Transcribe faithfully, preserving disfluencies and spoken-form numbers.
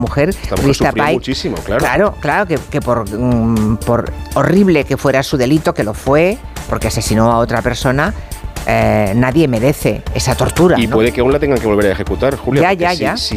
mujer, Krista Pike, muchísimo, claro. Claro, claro, que, que por, um, por horrible que fuera su delito, que lo fue, porque asesinó a otra persona, eh, nadie merece esa tortura. Y ¿no? puede que aún la tengan que volver a ejecutar, Julia. Ya, ya, si, ya. Si